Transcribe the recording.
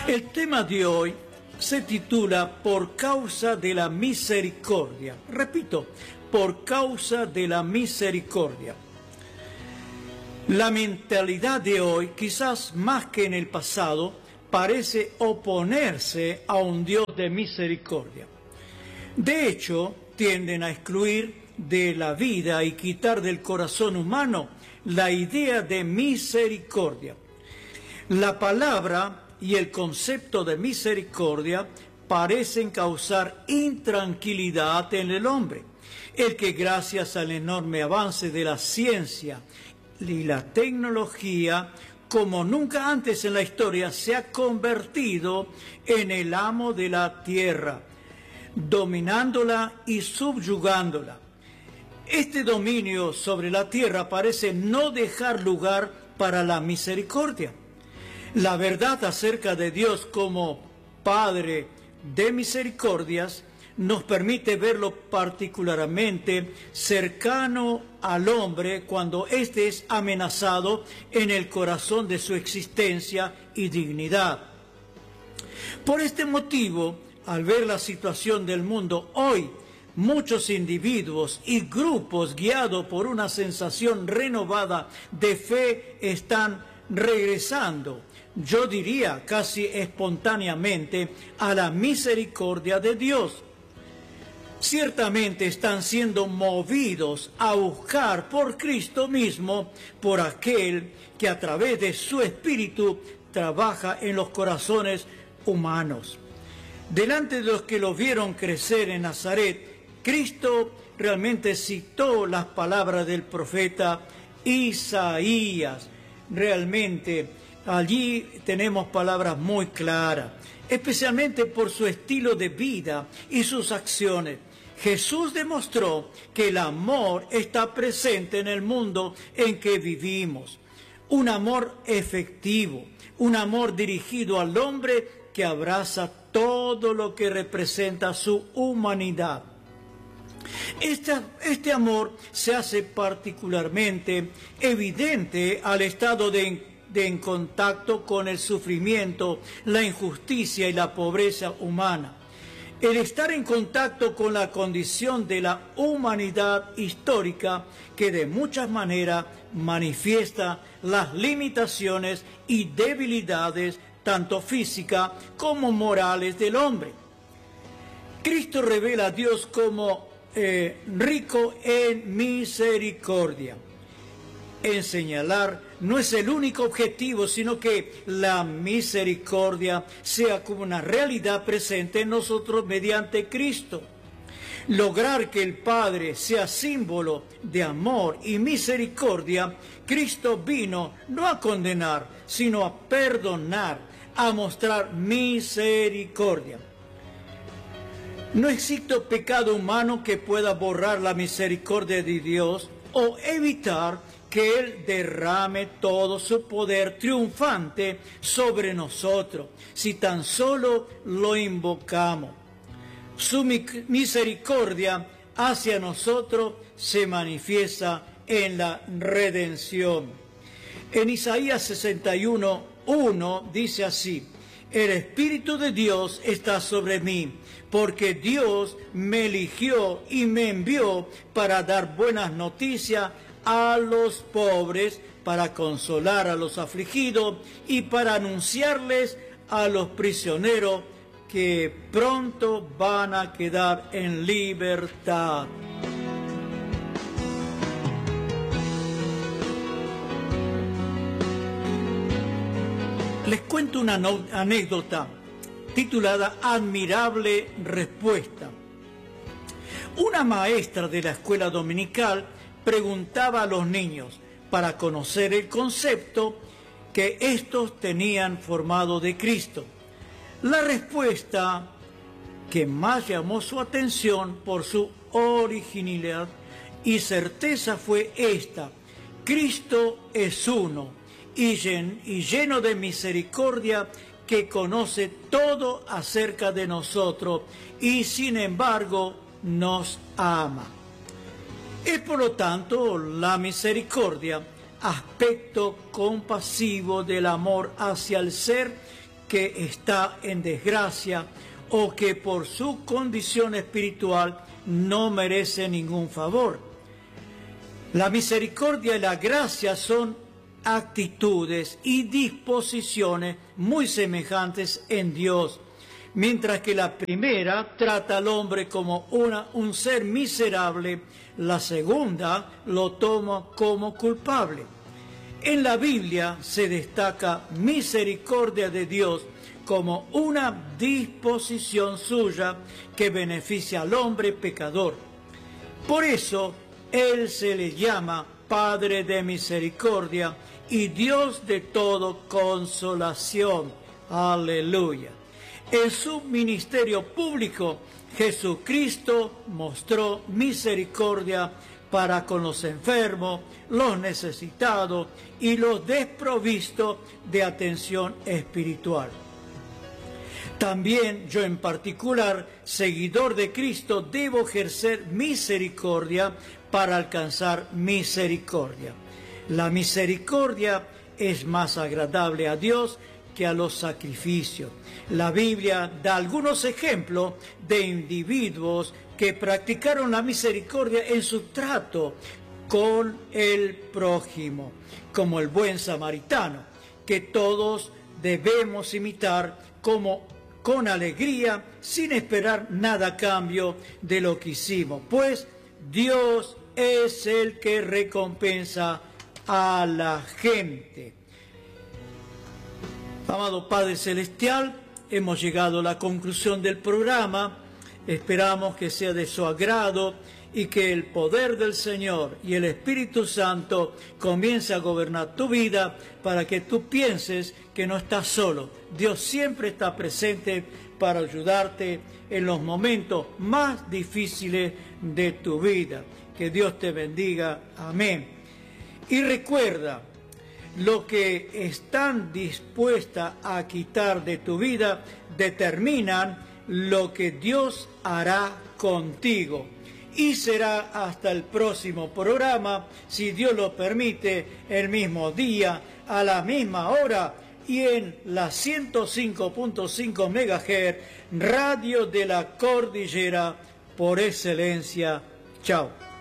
El tema de hoy se titula Por causa de la misericordia. Repito, por causa de la misericordia. La mentalidad de hoy, quizás más que en el pasado, parece oponerse a un Dios de misericordia. De hecho, tienden a excluir de la vida y quitar del corazón humano la idea de misericordia. La palabra y el concepto de misericordia parecen causar intranquilidad en el hombre, el que gracias al enorme avance de la ciencia y la tecnología, como nunca antes en la historia, se ha convertido en el amo de la tierra, dominándola y subyugándola. Este dominio sobre la tierra parece no dejar lugar para la misericordia. La verdad acerca de Dios como Padre de misericordias nos permite verlo particularmente cercano al hombre cuando éste es amenazado en el corazón de su existencia y dignidad. Por este motivo, al ver la situación del mundo hoy, muchos individuos y grupos guiados por una sensación renovada de fe están regresando, yo diría casi espontáneamente, a la misericordia de Dios. Ciertamente están siendo movidos a buscar por Cristo mismo, por aquel que a través de su Espíritu trabaja en los corazones humanos. Delante de los que lo vieron crecer en Nazaret, Cristo realmente citó las palabras del profeta Isaías. Realmente allí tenemos palabras muy claras, especialmente por su estilo de vida y sus acciones. Jesús demostró que el amor está presente en el mundo en que vivimos. Un amor efectivo, un amor dirigido al hombre que abraza todo lo que representa su humanidad. Este amor se hace particularmente evidente al estado en contacto con el sufrimiento, la injusticia y la pobreza humana. El estar en contacto con la condición de la humanidad histórica que de muchas maneras manifiesta las limitaciones y debilidades tanto físicas como morales del hombre. Cristo revela a Dios como rico en misericordia. En señalar no es el único objetivo, sino que la misericordia sea como una realidad presente en nosotros mediante Cristo. Lograr que el Padre sea símbolo de amor y misericordia, Cristo vino no a condenar, sino a perdonar, a mostrar misericordia. No existe pecado humano que pueda borrar la misericordia de Dios o evitar que Él derrame todo su poder triunfante sobre nosotros, si tan solo lo invocamos. Su misericordia hacia nosotros se manifiesta en la redención. En Isaías 61:1 dice así: el Espíritu de Dios está sobre mí, porque Dios me eligió y me envió para dar buenas noticias a los pobres, para consolar a los afligidos y para anunciarles a los prisioneros que pronto van a quedar en libertad. Les cuento una anécdota titulada Admirable Respuesta. Una maestra de la escuela dominical preguntaba a los niños para conocer el concepto que estos tenían formado de Cristo. La respuesta que más llamó su atención por su originalidad y certeza fue esta: Cristo es uno y lleno de misericordia, que conoce todo acerca de nosotros y sin embargo nos ama. Es por lo tanto la misericordia, aspecto compasivo del amor hacia el ser que está en desgracia o que por su condición espiritual no merece ningún favor. La misericordia y la gracia son actitudes y disposiciones muy semejantes en Dios, mientras que la primera trata al hombre como un ser miserable, la segunda lo toma como culpable. En la Biblia se destaca misericordia de Dios como una disposición suya que beneficia al hombre pecador. Por eso, Él se le llama Padre de misericordia y Dios de todo consolación. Aleluya. En su ministerio público, Jesucristo mostró misericordia para con los enfermos, los necesitados y los desprovistos de atención espiritual. También yo en particular, seguidor de Cristo, debo ejercer misericordia para alcanzar misericordia. La misericordia es más agradable a Dios que a los sacrificios. La Biblia da algunos ejemplos de individuos que practicaron la misericordia en su trato con el prójimo, como el buen samaritano, que todos debemos imitar con alegría, sin esperar nada a cambio de lo que hicimos, pues Dios es el que recompensa a la gente. Amado Padre Celestial, hemos llegado a la conclusión del programa. Esperamos que sea de su agrado y que el poder del Señor y el Espíritu Santo comience a gobernar tu vida para que tú pienses que no estás solo. Dios siempre está presente para ayudarte en los momentos más difíciles de tu vida. Que Dios te bendiga. Amén. Y recuerda, lo que están dispuestas a quitar de tu vida determinan lo que Dios hará contigo. Y será hasta el próximo programa, si Dios lo permite, el mismo día, a la misma hora y en la 105.5 MHz, Radio de la Cordillera por excelencia. Chao.